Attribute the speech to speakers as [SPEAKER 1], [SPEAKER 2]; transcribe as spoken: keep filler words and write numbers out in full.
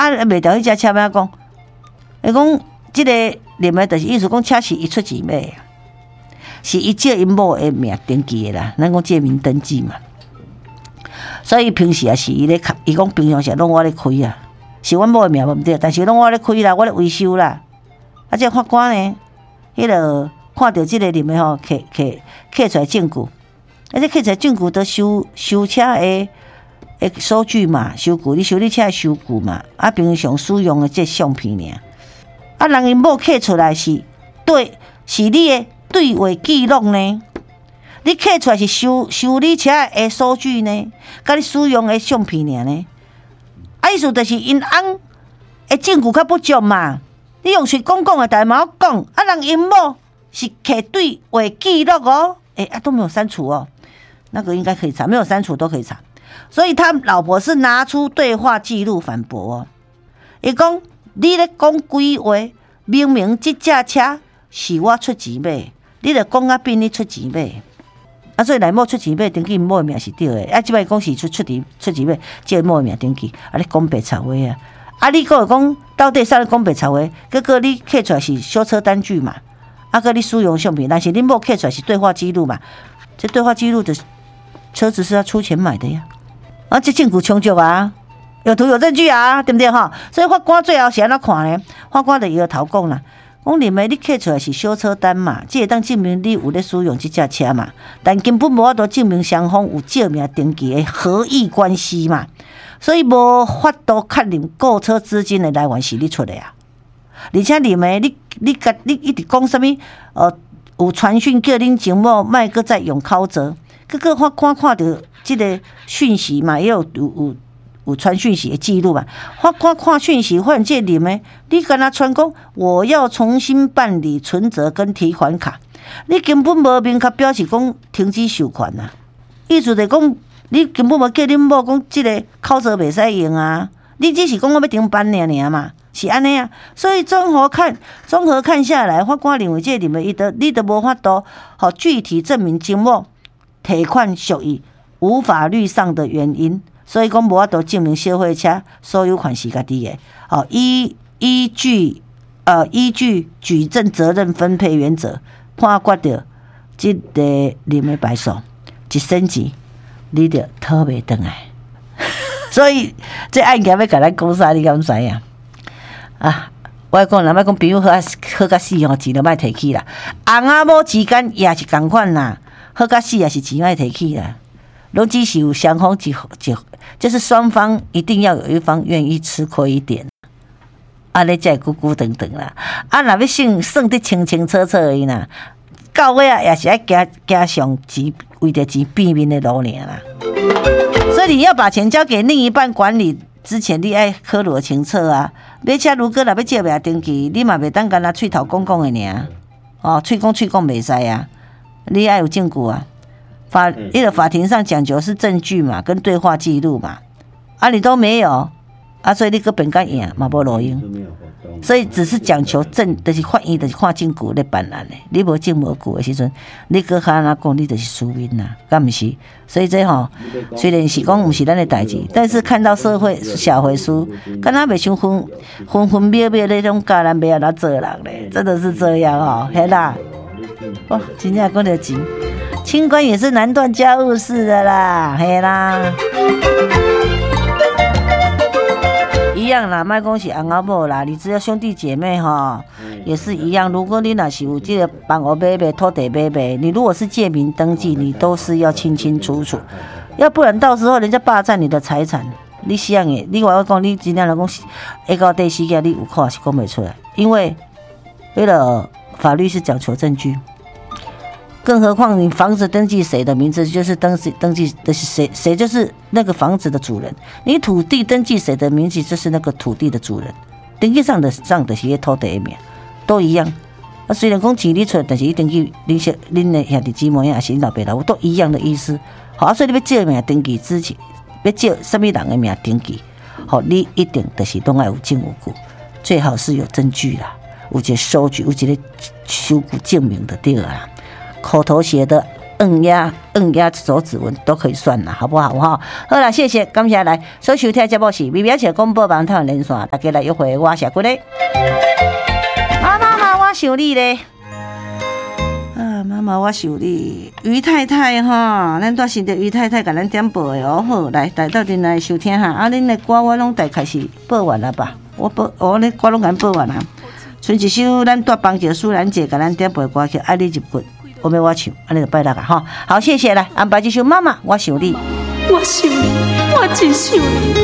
[SPEAKER 1] 啊，卖掉迄只车要讲，伊讲即个念的，就是意思讲车是伊出钱买，是伊借因某的名登记的啦，咱讲借名登记嘛。所以平时也是伊咧开，伊讲平常时拢我咧开啊，是阮某的名无毋对，但是拢我咧开啦，我咧维修啦。啊，这法官呢，迄个看到即个念的吼，摕摕摕出来证据，而且摕出来证据都收收车的。诶，收据嘛，收据你修理车的收据嘛，啊，平常使用的这相片尔，啊，人因某刻出来是对，是你的对话记录呢，你刻出来是修修理车的收据呢，甲你使用的相片尔呢，啊，意思就是因翁的证据较不足嘛，你用嘴讲讲的，但嘛好讲，啊，人因某是刻对话记录哦，诶、欸，啊都没有删除哦，那个应该可以查，没有删除都可以查。所以他老婆是拿出对话记录反驳哦，伊讲你咧讲鬼话，明明这架车是我出钱买，你著讲啊变你出钱买，啊所以内某出钱买登记某的名是对的，啊即摆讲是出出钱出钱买，即某的名登记，啊你讲白吵话啊，啊你个讲到底啥咧讲白吵话，结果你刻出来是修车单据嘛，啊个你使用相片，但是你某刻出来是对话记录嘛，这对话记录的车子是他出钱买的呀。啊，这证据充足啊，有图有证据啊，对不对哈？所以法官最后是安怎看呢？法官就摇头讲啦，讲你们你刻出来是修车单嘛，这会当证明你有咧使用这架车嘛，但根本无法度证明双方有借名登记的合意关系嘛，所以无法度确认购车资金的来源是你出的啊。而且你们你你甲你一直讲什么？呃，有传讯叫恁前某卖个再用考责，结果法官看到。这个讯息嘛，也有有有有传讯息的记录嘛。法官看讯息，发现这里面你跟他传讲，我要重新办理存折跟提款卡，你根本无明确表示讲停止收款啊。意思就是讲，你根本无叫恁某讲这个口罩袂使用啊，你只是讲我要停办尔尔嘛，是安尼啊。所以综合看，综合看下来，法官认为这里面伊得你得无法度好具体证明金某提款属于。无法律上的原因，所以讲无法度证明消费车所有款是家己的。好，依依据呃依据举证责任分配原则，判决着这个林的败诉，一升级，你着讨袂回来。所以这案件要甲咱讲啥，你敢知影？啊，我讲，若要讲朋友好啊好甲死吼，钱就莫提起啦。翁仔某之间也是共款啦，好甲死也是钱莫提起啦。拢只是有双方一一，就是双方一定要有一方愿意吃亏一点，啊，你才会久久长长啦。啊，若要算算得清清楚楚的呐，到尾啊也是要加加上钱，为着钱变面的路尔啦。所以你要把钱交给另一半管理之前，你爱考虑清楚啊。买车如果若要借名登记，你嘛袂当干那喙头讲讲的尔，哦，喙讲喙讲袂使啊，你爱有证据啊。法因为法庭上讲究是证据嘛，跟对话记录嘛，啊你都没有，啊所以你个本该赢嘛无路用，所以只是讲求证，就是法院就是看证据来办案的，你无证无据的时阵，你搁喊人讲你就是输赢啦，敢毋是？所以这吼、喔、虽然是讲毋是咱的代志，但是看到社会小回书，敢若袂像分分分秒秒那种教咱要安怎做人咧，真的是这样哦、喔，嘿啦，哇，真正讲到钱。清官也是难断家务事的啦，嘿啦，一样啦，莫讲是翁仔某啦，你只要兄弟姐妹哈，也是一样。如果你若是有这个房屋买卖、土地买卖，你如果是借名登记，你都是要清清楚楚，要不然到时候人家霸占你的财产，你想诶，你话我讲，你真正来讲，下到第四个你有可能是讲不出来，因为为了法律是讲求证据。更何况你房子登记谁的名字，就是登记登记的是谁，谁就是那个房子的主人。你土地登记谁的名字，就是那个土地的主人。登记上的上的些土地的名都一样。啊，虽然讲钱你出，但是你登记恁小恁的兄弟姊妹也是恁老爸老母都一样的意思。好、啊，所以你要借名登记之前，要借什么人的名登记，好，你一定就是拢要有证有据，最好是有证据啦，有一个收据，有一个收据证明的对啦。口头写的嗯呀嗯呀手指纹都可以算了，好不好哈？好了，谢谢，感谢来所收听节目是微微姐广播网台连线，大家来约会我下骨嘞。啊妈妈，我想你咧。啊妈妈，我想你。于太太哈，咱带新的于太太，甲咱点播的哦。好，来来到阵来收听哈。啊，恁的歌我拢大开始播完了吧？我播，我咧歌拢甲播完啦。剩一首咱带帮姐、苏兰姐甲咱点播的歌曲《爱你入骨》。我没我唱，安尼就拜六啊哈！好，谢谢来安排这首《妈妈我想你》，
[SPEAKER 2] 我想你，我真想你。